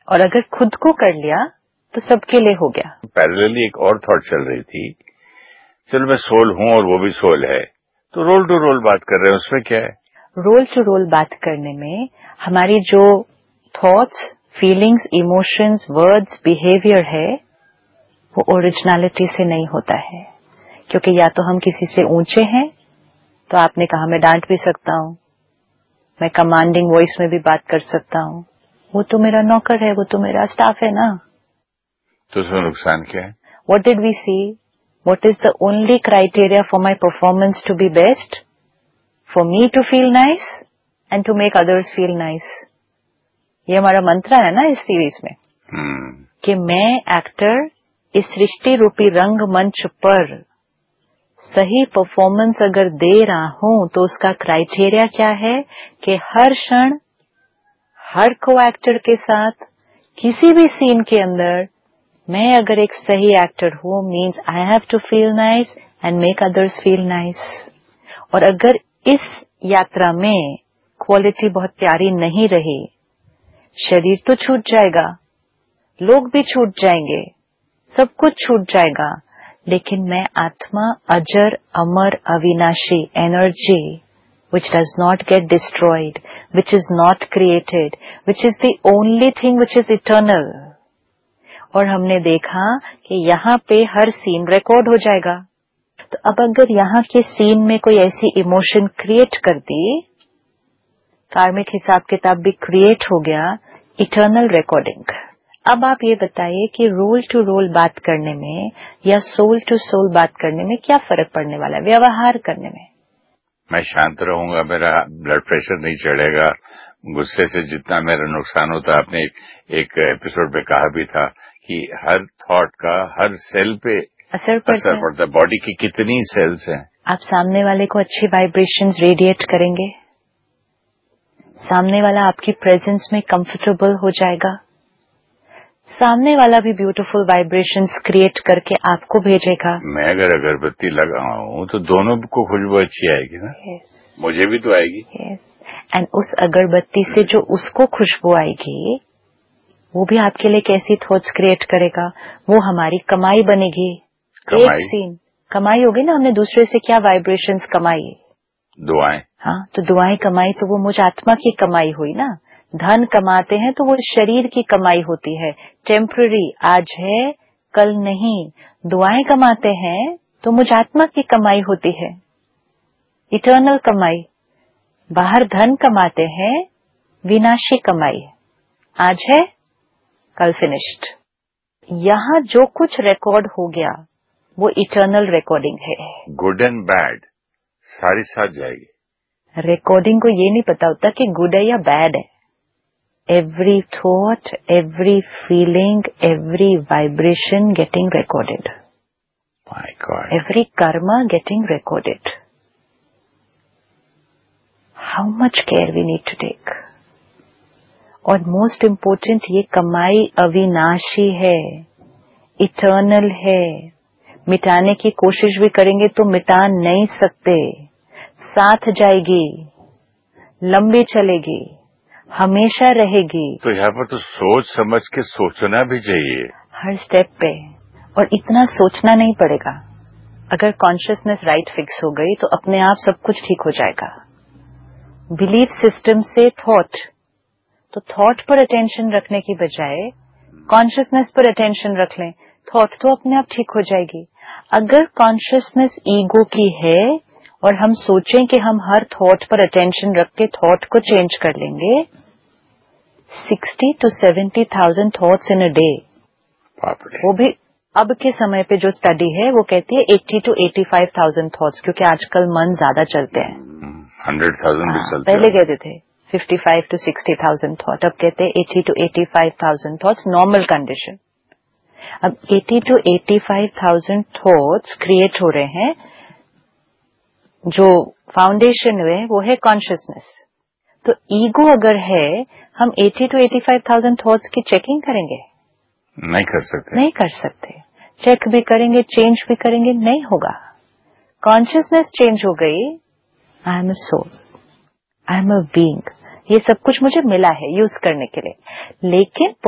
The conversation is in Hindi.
और अगर खुद को कर लिया तो सबके लिए हो गया। पैरेलली एक और थॉट चल रही थी, चलो मैं सोल हूं और वो भी सोल है, तो रोल टू रोल बात कर रहे हैं, उसमें क्या है? रोल टू रोल बात करने में हमारी जो thoughts, feelings, emotions, words, behaviour है वो ओरिजिनलिटी से नहीं होता है, क्योंकि या तो हम किसी से ऊंचे हैं, तो आपने कहा मैं डांट भी सकता हूं, मैं कमांडिंग वॉइस में भी बात कर सकता हूं, वो तो मेरा नौकर है, वो तो मेरा स्टाफ है ना। तो उसमें नुकसान क्या है? What did we see? What is the only criteria for my performance to be best? For me to feel nice and to make others feel nice. ये हमारा मंत्र है ना इस सीरीज में, कि मैं एक्टर इस सृष्टि रूपी रंगमंच पर सही परफॉर्मेंस अगर दे रहा हूं तो उसका क्राइटेरिया क्या है कि हर क्षण हर को एक्टर के साथ किसी भी सीन के अंदर मैं अगर एक सही एक्टर हूं, means I have to feel nice and make others feel nice. और अगर इस यात्रा में क्वालिटी बहुत प्यारी नहीं रही, शरीर तो छूट जाएगा, लोग भी छूट जाएंगे, सब कुछ छूट जाएगा, लेकिन मैं आत्मा अजर अमर अविनाशी energy which does not get destroyed, which is not created, which is the only thing which is eternal. और हमने देखा कि यहाँ पे हर सीन रिकॉर्ड हो जाएगा। तो अब अगर यहाँ के सीन में कोई ऐसी इमोशन क्रिएट कर दी, कार्मिक हिसाब किताब भी क्रिएट हो गया, इटर्नल रिकॉर्डिंग। अब आप ये बताइए कि रोल टू रोल बात करने में या सोल टू सोल बात करने में क्या फर्क पड़ने वाला है व्यवहार करने में? मैं शांत रहूंगा, मेरा ब्लड प्रेशर नहीं चढ़ेगा, गुस्से से जितना मेरा नुकसान होता, आपने एक एपिसोड में कहा भी था कि हर थॉट का हर सेल पे असर पड़ता है। बॉडी की कितनी सेल्स हैं? आप सामने वाले को अच्छी वाइब्रेशंस रेडिएट करेंगे, सामने वाला आपकी प्रेजेंस में कंफर्टेबल हो जाएगा, सामने वाला भी ब्यूटीफुल वाइब्रेशंस क्रिएट करके आपको भेजेगा। मैं अगर अगरबत्ती लगाऊं तो दोनों को खुशबू अच्छी आएगी ना? मुझे भी तो आएगी। एंड उस अगरबत्ती से जो उसको खुशबू आएगी वो भी आपके लिए कैसी थॉट्स क्रिएट करेगा, वो हमारी कमाई बनेगी। एक सीन कमाई होगी ना, हमने दूसरे से क्या वाइब्रेशंस कमाई? दुआएं। हाँ, तो दुआएं कमाई तो वो मुझ आत्मा की कमाई हुई ना। धन कमाते हैं तो वो शरीर की कमाई होती है, टेम्पररी, आज है कल नहीं। दुआएं कमाते हैं तो मुझ आत्मा की कमाई होती है, इटर्नल कमाई। बाहर धन कमाते हैं, विनाशी कमाई, आज है कल फिनिश्ड। यहाँ जो कुछ रिकॉर्ड हो गया वो इटर्नल रिकॉर्डिंग है। गुड एंड बैड सारी साथ जाएगी। रिकॉर्डिंग को ये नहीं पता होता कि गुड है या बैड है। Every thought, every feeling, every vibration getting recorded. My God. Every karma getting recorded. How much care we need to take. और most important, ये कमाई अविनाशी है, इटर्नल है। मिटाने की कोशिश भी करेंगे तो मिटा नहीं सकते, साथ जाएगी, लंबी चलेगी, हमेशा रहेगी। तो यहाँ पर तो सोच समझ के सोचना भी चाहिए हर स्टेप पे, और इतना सोचना नहीं पड़ेगा। अगर कॉन्शियसनेस राइट फिक्स हो गई तो अपने आप सब कुछ ठीक हो जाएगा। बिलीफ सिस्टम से थॉट, तो थॉट पर अटेंशन रखने की बजाय कॉन्शियसनेस पर अटेंशन रख लें, थॉट तो अपने आप ठीक हो जाएगी। अगर कॉन्शियसनेस ईगो की है और हम सोचें कि हम हर थॉट पर अटेंशन रख के थॉट को चेंज कर लेंगे, 60 to 70,000 thoughts in a day. वो भी अब के समय पे जो स्टडी है वो कहती है 80 to 85,000 थॉट्स, क्योंकि आजकल मन ज्यादा चलते हैं। 100,000 भी चलते पहले कहते थे 55 to 60,000 थॉट, अब कहते हैं 80 to 85,000 थॉट्स नॉर्मल कंडीशन। अब 80 to 85,000 थॉट्स क्रिएट हो रहे हैं, जो फाउंडेशन हुए वो है कॉन्शियसनेस। तो ईगो अगर है, हम 80 to 85,000 थॉट्स की चेकिंग करेंगे? नहीं कर सकते। नहीं कर सकते। चेक भी करेंगे, चेंज भी करेंगे, नहीं होगा। कॉन्शियसनेस चेंज हो गई, I am a soul, I am a being, ये सब कुछ मुझे मिला है यूज करने के लिए, लेकिन